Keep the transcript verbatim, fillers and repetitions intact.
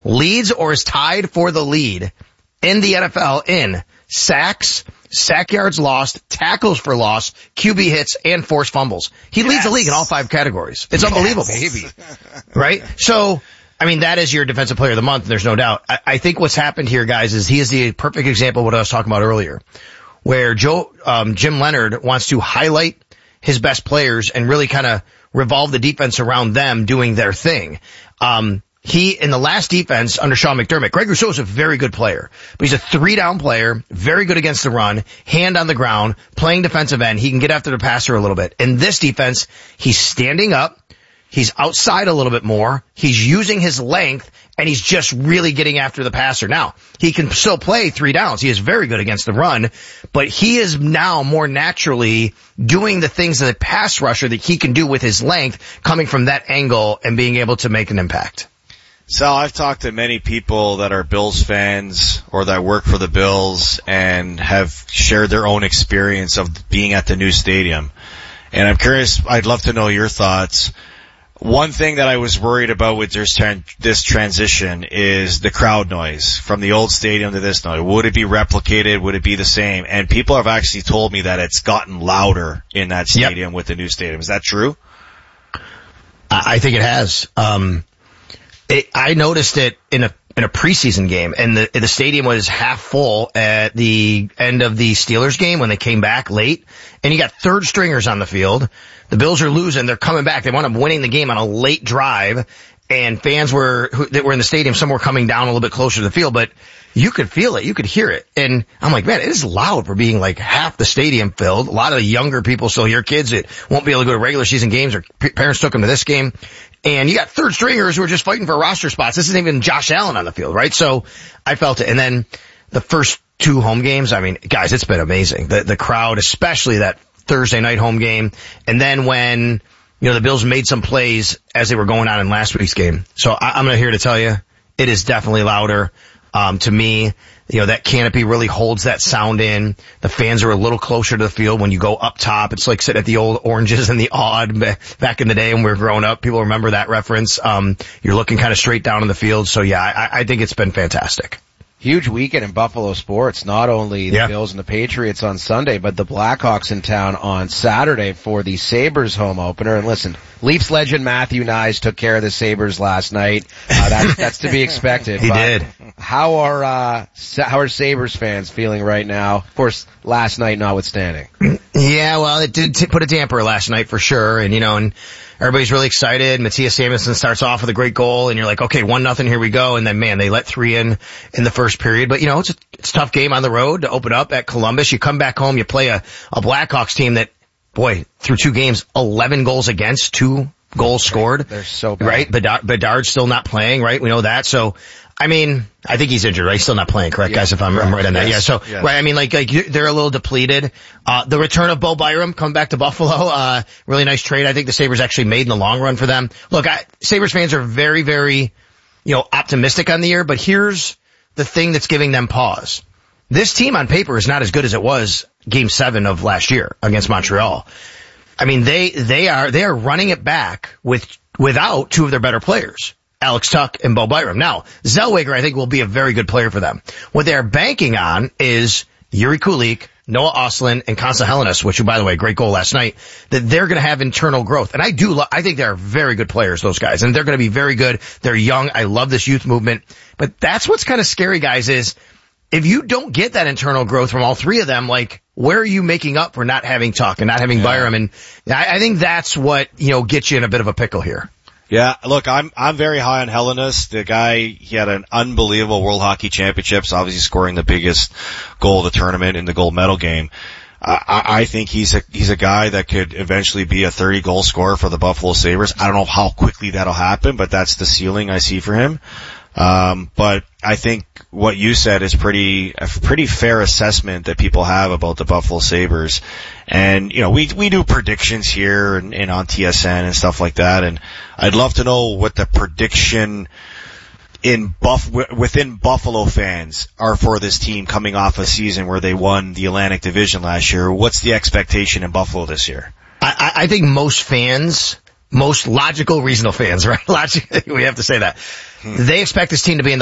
leads or is tied for the lead in the N F L in sacks, sack yards lost, tackles for loss, Q B hits, and forced fumbles. He yes. leads the league in all five categories. It's yes, unbelievable. Baby. Right? So, I mean, that is your defensive player of the month, there's no doubt. I, I think what's happened here, guys, is he is the perfect example of what I was talking about earlier, where Joe, um, Jim Leonard wants to highlight his best players and really kind of revolve the defense around them doing their thing. Um, He, in the last defense under Sean McDermott, Greg Rousseau is a very good player, but he's a three-down player, very good against the run, hand on the ground, playing defensive end. He can get after the passer a little bit. In this defense, he's standing up, he's outside a little bit more, he's using his length, and he's just really getting after the passer. Now, he can still play three downs. He is very good against the run, but he is now more naturally doing the things of the pass rusher that he can do with his length, coming from that angle and being able to make an impact. Sal, I've talked to many people that are Bills fans or that work for the Bills and have shared their own experience of being at the new stadium. And I'm curious, I'd love to know your thoughts. One thing that I was worried about with this, tran- this transition is the crowd noise from the old stadium to this noise. Would it be replicated? Would it be the same? And people have actually told me that it's gotten louder in that stadium yep. with the new stadium. Is that true? I think it has. Um, it, I noticed it in a in a preseason game, and the the stadium was half full at the end of the Steelers game when they came back late, and you got third stringers on the field. The Bills are losing. They're coming back. They wound up winning the game on a late drive, and fans were who, that were in the stadium, some were coming down a little bit closer to the field, but you could feel it. You could hear it. And I'm like, man, it is loud for being like half the stadium filled. A lot of the younger people still here, kids that won't be able to go to regular season games, or p- parents took them to this game. And you got third stringers who are just fighting for roster spots. This isn't even Josh Allen on the field, right? So I felt it. And then the first two home games, I mean, guys, it's been amazing. The, the crowd, especially that Thursday night home game. And then when, you know, the Bills made some plays as they were going on in last week's game. So I, I'm here to tell you, it is definitely louder. Um, to me, you know, that canopy really holds that sound in. The fans are a little closer to the field when you go up top. It's like sitting at the old Oranges and the Odd back in the day when we were growing up. People remember that reference. Um, you're looking kind of straight down in the field. So yeah, I, I think it's been fantastic. Huge weekend in Buffalo sports. Not only the yeah. Bills and the Patriots on Sunday, but the Blackhawks in town on Saturday for the Sabres home opener. And listen, Leafs legend Matthew Nyes took care of the Sabres last night. Uh, that, that's to be expected. He but did. How are, uh, how are Sabres fans feeling right now? Of course, last night notwithstanding. Yeah, well, it did t- put a damper last night for sure. And, you know, and everybody's really excited. Matthias Samuelsson starts off with a great goal, and you're like, okay, one nothing, here we go. And then, man, they let three in in the first period. But, you know, it's a, it's a tough game on the road to open up at Columbus. You come back home, you play a, a Blackhawks team that, boy, through two games, eleven goals against, two goals scored. They're so bad. Right? Bedard, Bedard's still not playing, right? We know that. So, I mean, I think he's injured, right? He's still not playing, correct, yeah, guys, if I'm, I'm right on that. Yes. Yeah, so, yes. right, I mean, like, like, they're a little depleted. Uh, the return of Bo Byram coming back to Buffalo, uh, really nice trade. I think the Sabres actually made in the long run for them. Look, I, Sabres fans are very, very, you know, optimistic on the year, but here's the thing that's giving them pause. This team on paper is not as good as it was game seven of last year against Montreal. I mean, they, they are, they are running it back with, without two of their better players, Alex Tuch and Bo Byram. Now, Zellweger, I think, will be a very good player for them. What they're banking on is Yuri Kulik, Noah Ostlund, and Konsta Helenius, which, by the way, great goal last night, that they're going to have internal growth. And I do, lo- I think they're very good players, those guys, and they're going to be very good. They're young. I love this youth movement. But that's what's kind of scary, guys, is if you don't get that internal growth from all three of them, like, where are you making up for not having Tuch and not having yeah. Byram? And I, I think that's what, you know, gets you in a bit of a pickle here. Yeah, look, I'm I'm very high on Helenius. The guy, he had an unbelievable World Hockey Championships, obviously scoring the biggest goal of the tournament in the gold medal game. Uh, I, I think he's a he's a guy that could eventually be a thirty goal scorer for the Buffalo Sabres. I don't know how quickly that'll happen, but that's the ceiling I see for him. Um, but I think what you said is pretty, a pretty fair assessment that people have about the Buffalo Sabres. And, you know, we, we do predictions here and, and on T S N and stuff like that. And I'd love to know what the prediction in Buff, within Buffalo fans are for this team coming off a season where they won the Atlantic Division last year. What's the expectation in Buffalo this year? I, I think most fans most logical, reasonable fans, right? Logic, we have to say that. Hmm. They expect this team to be in the